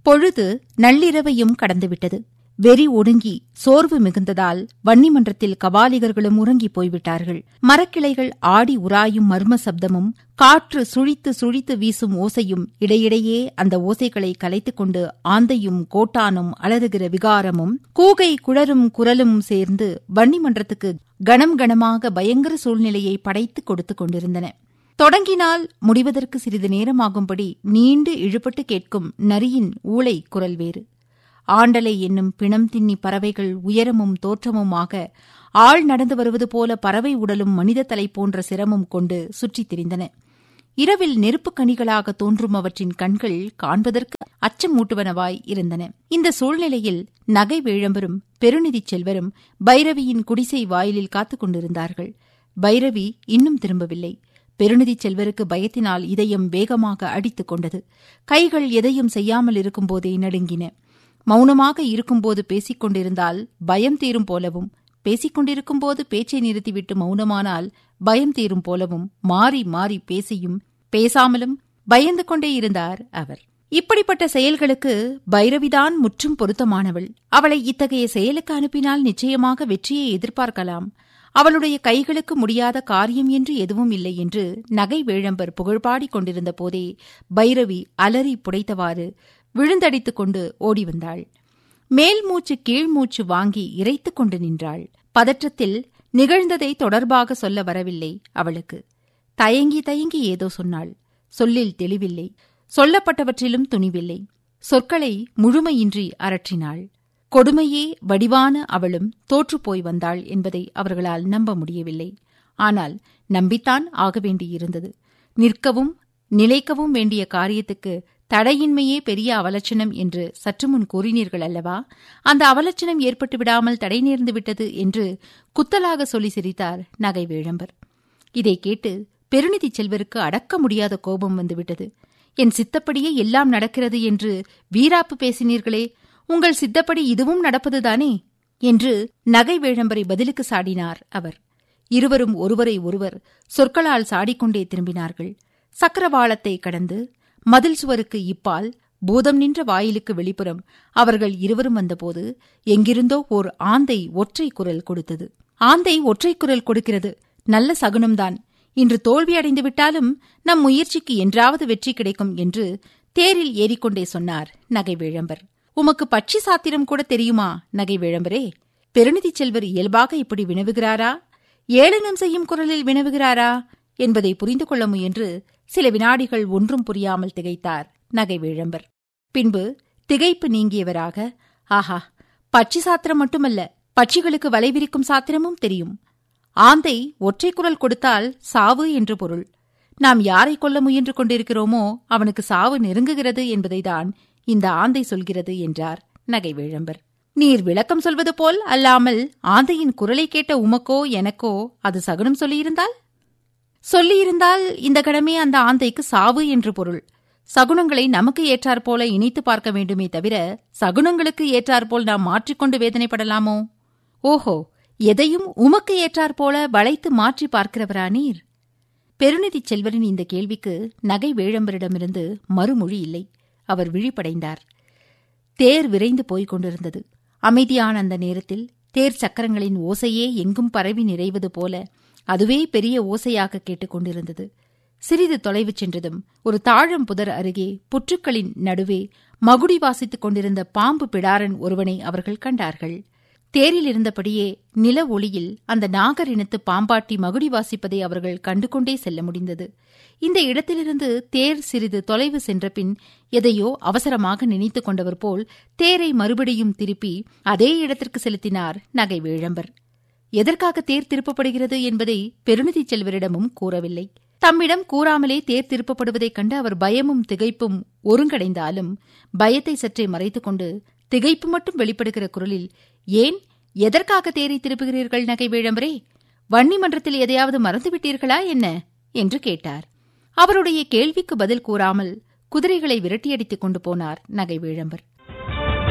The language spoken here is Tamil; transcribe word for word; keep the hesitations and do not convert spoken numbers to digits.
பொழுது நள்ளிரவையும் கடந்துவிட்டது. வெறி ஒடுங்கி சோர்வு மிகுந்ததால் வன்னிமன்றத்தில் கபாலிகர்களும் உறங்கிப் போய்விட்டார்கள். மரக்கிளைகள் ஆடி உராயும் மர்ம சப்தமும் காற்று சுழித்து சுழித்து வீசும் ஓசையும் இடையிடையே அந்த ஓசைகளை கலைத்துக் கொண்டு ஆந்தையும் கோட்டானும் அலறுகிற விகாரமும் கூகை குழரும் குரலும் சேர்ந்து வன்னிமன்றத்துக்கு கணம் கணமாக பயங்கர சூழ்நிலையை படைத்துக் கொடுத்துக் கொண்டிருந்தன. தொடங்கினால் முடிவதற்கு சிறிது நேரமாகும்படி நீண்டு இழுபட்டு கேட்கும் நரியின் ஊளை குரல் வேறு. ஆண்டலை என்னும் பிணம் தின்னி பறவைகள் உயரமும் தோற்றமுமாக ஆள் நடந்து வருவது போல பறவை உடலும் மனித தலை போன்ற சிரமும் கொண்டு சுற்றித் திரிந்தன. இரவில் நெருப்புக் கனிகளாக தோன்றும் அவற்றின் கண்கள் காண்பதற்கு அச்சமூட்டுவனவாய் இருந்தன. இந்த சூழ்நிலையில் நகை வேழம்பரும் பெருநிதிச் செல்வரும் பைரவியின் குடிசை வாயிலில் காத்துக் கொண்டிருந்தார்கள். பைரவி இன்னும் திரும்பவில்லை. பெருநிதிச் செல்வருக்கு பயத்தினால் இதயம் வேகமாக அடித்துக் கொண்டது. கைகள் எதையும் செய்யாமல் இருக்கும்போதே நடுங்கின. மௌனமாக இருக்கும்போது பேசிக் கொண்டிருந்தால் பயம் தீரும் போலவும், பேசிக் கொண்டிருக்கும்போது பேச்சை நிறுத்திவிட்டு மௌனமானால் பயம் தீரும் போலவும் மாறி மாறி பேசியும் பேசாமலும் பயந்து கொண்டே இருந்தார் அவர். இப்படிப்பட்ட செயல்களுக்கு பைரவிதான் முற்றும் பொருத்தமானவள். அவளை இத்தகைய செயலுக்கு அனுப்பினால் நிச்சயமாக வெற்றியை எதிர்பார்க்கலாம். அவளுடைய கைகளுக்கு முடியாத காரியம் என்று எதுவும் இல்லை என்று நகை வேழம்பர் புகழ்பாடிக் கொண்டிருந்த போதே பைரவி அலறி புடைத்தவாறு விழுந்தடித்துக் கொண்டு ஓடி வந்தாள். மேல் மூச்சு கீழ் மூச்சு வாங்கி இறைத்துக் கொண்டு நின்றாள். பதற்றத்தில் நிகழ்ந்ததை தொடர்பாக சொல்ல வரவில்லை அவளுக்கு. தயங்கி தயங்கி ஏதோ சொன்னாள். சொல்லில் தெளிவில்லை. சொல்லப்பட்டவற்றிலும் துணிவில்லை. சொற்களை முழுமையின்றி அரற்றினாள். கொடுமையே வடிவான அவளும் தோற்றுப்போய் வந்தாள் என்பதை அவர்களால் நம்ப முடியவில்லை. ஆனால் நம்பித்தான் ஆக வேண்டியிருந்தது. நிற்கவும் நிலைக்கவும் வேண்டிய காரியத்துக்கு தடையின்மையே பெரிய அவலட்சணம் என்று சற்று முன் கூறினீர்கள் அல்லவா? அந்த அவலட்சணம் ஏற்பட்டு விடாமல் தடை நேர்ந்து விட்டது என்று குத்தலாக சொல்லி சிரித்தார் நகை வேழம்பர். இதை கேட்டு பெருநிதிச் செல்வருக்கு அடக்க முடியாத கோபம் வந்துவிட்டது. என் சித்தப்படியே எல்லாம் நடக்கிறது என்று வீராப்பு பேசினீர்களே, உங்கள் சித்தப்படி இதுவும் நடப்பதுதானே என்று நகை வேழம்பரை பதிலுக்கு சாடினார் அவர். இருவரும் ஒருவரை ஒருவர் சொற்களால் சாடிக்கொண்டே திரும்பினார்கள். சக்கரவாளத்தை கடந்து மதில் சுவருக்கு இப்பால் பூதம் நின்ற வாயிலுக்கு வெளிப்புறம் அவர்கள் இருவரும் வந்தபோது எங்கிருந்தோ ஓர் ஆந்தை ஒற்றை குரல் கொடுத்தது. ஆந்தை ஒற்றை குரல் கொடுக்கிறது, நல்ல சகுனம்தான். இன்று தோல்வியடைந்து விட்டாலும் நம் முயற்சிக்கு என்றாவது வெற்றி கிடைக்கும் என்று தேரில் ஏறிக்கொண்டே சொன்னார் நகை வேழம்பர். உமக்கு பட்சி சாத்திரம் கூட தெரியுமா நகை வேழம்பரே? பெருநிதிச் செல்வர் இயல்பாக இப்படி வினவுகிறாரா, ஏளனம் செய்யும் குரலில் வினவுகிறாரா என்பதை புரிந்து கொள்ள முயன்று சில வினாடிகள் ஒன்றும் புரியாமல் திகைத்தார் நகை வேழம்பர். பின்பு திகைப்பு நீங்கியவராக, ஆஹா, பட்சி சாத்திரம் மட்டுமல்ல, பட்சிகளுக்கு வலை விரிக்கும் சாத்திரமும் தெரியும். ஆந்தை ஒற்றை குரல் கொடுத்தால் சாவு என்று பொருள். நாம் யாரை கொல்ல முயன்று கொண்டிருக்கிறோமோ அவனுக்கு சாவு நெருங்குகிறது என்பதைதான் இந்த ஆந்தை சொல்கிறது என்றார் நகை வேழம்பர். நீர் விளக்கம் சொல்வது போல் அல்லாமல் ஆந்தையின் குரலை கேட்ட உமக்கோ எனக்கோ அது சகுனம் சொல்லியிருந்தால் சொல்லியிருந்தால் இந்த கடமே அந்த ஆந்தைக்கு சாவு என்று பொருள். சகுனங்களை நமக்கு ஏற்றாற்போல இணைத்து பார்க்க வேண்டுமே தவிர சகுனங்களுக்கு ஏற்றாற்போல் நாம் மாற்றிக்கொண்டு வேதனைப்படலாமோ? ஓஹோ, எதையும் உமக்கு ஏற்றாற்போல வளைத்து மாற்றி பார்க்கிறவரா நீர்? பெருநிதிச் செல்வரின் இந்த கேள்விக்கு நகை வேழம்பரிடமிருந்து மறுமொழி இல்லை. அவர் விழிப்படைந்தார். தேர் விரைந்து போய்க் கொண்டிருந்தது. அமைதியான அந்த நேரத்தில் தேர் சக்கரங்களின் ஓசையே எங்கும் பரவி நிறைவது போல அதுவே பெரிய ஓசையாக கேட்டுக் கொண்டிருந்தது. சிறிது தொலைவு சென்றதும் ஒரு தாழம் புதர் அருகே புற்றுக்களின் நடுவே மகுடி வாசித்துக் கொண்டிருந்த பாம்பு பிடாரன் ஒருவனை அவர்கள் கண்டார்கள். தேரில் இருந்தபடியே நில ஒளியில் அந்த நாகர் இனத்து பாம்பாட்டி மகுடி வாசிப்பதை அவர்கள் கண்டுகொண்டே செல்ல முடிந்தது. இந்த இடத்திலிருந்து தேர் சிறிது தொலைவு சென்றபின் எதையோ அவசரமாக நினைத்துக் கொண்டவர் போல் தேரை மறுபடியும் திருப்பி அதே இடத்திற்கு செலுத்தினார் நகை வேழம்பர். எதற்காக தேர் திருப்பப்படுகிறது என்பதை பெருநிதிச் செல்வரிடமும் கூறவில்லை. தம்மிடம் கூறாமலே தேர் திருப்பப்படுவதைக் கண்டு அவர் பயமும் திகைப்பும் ஒருங்கடைந்தாலும் பயத்தை சற்றே மறைத்துக் கொண்டு திகைப்பு மட்டும் வெளிப்படுகிற குரலில், ஏன், எதற்காக தேரை திருப்புகிறீர்கள் நகை வேழம்பரே? வன்னி மன்றத்தில் எதையாவது மறந்துவிட்டீர்களா என்ன என்று கேட்டார். அவருடைய கேள்விக்கு பதில் கூறாமல் குதிரைகளை விரட்டியடித்துக் கொண்டு போனார் நகை வேழம்பர்.